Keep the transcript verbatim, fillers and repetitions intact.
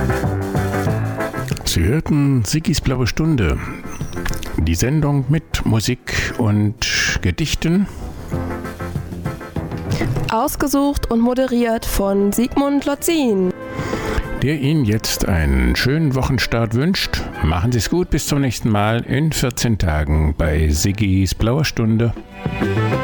Sie hörten Siggis Blaue Stunde, die Sendung mit Musik und Gedichten. Ausgesucht und moderiert von Sigmund Lotzin, der Ihnen jetzt einen schönen Wochenstart wünscht. Machen Sie es gut, bis zum nächsten Mal in vierzehn Tagen bei Siggis Blauer Stunde.